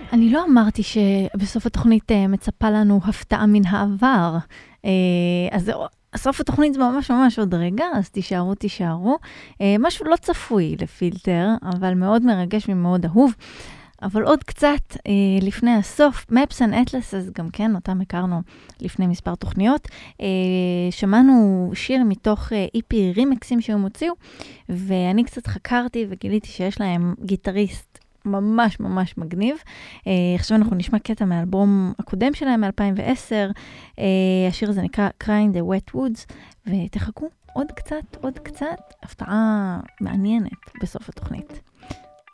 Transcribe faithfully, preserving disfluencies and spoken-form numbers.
אני לא אמרתי שבסוף התוכנית מצפה לנו הפתעה מן העבר. אז סוף התוכנית זה ממש ממש עוד רגע, אז תישארו, תישארו. משהו לא צפוי לפילטר, אבל מאוד מרגש ומאוד אהוב. אבל עוד קצת לפני הסוף, Maps and Atlases, גם כן, אותם הכרנו לפני מספר תוכניות, שמענו שיר מתוך אי פי רימקסים שהם הוציאו, ואני קצת חקרתי וגיליתי שיש להם גיטריסט ממש ממש מגניב. עכשיו אנחנו נשמע קטע מהאלבום הקודם שלהם, מ-אלפיים ועשר. השיר הזה נקרא Cry in the Wet Woods, ותחכו עוד קצת, עוד קצת, הפתעה מעניינת בסוף התוכנית.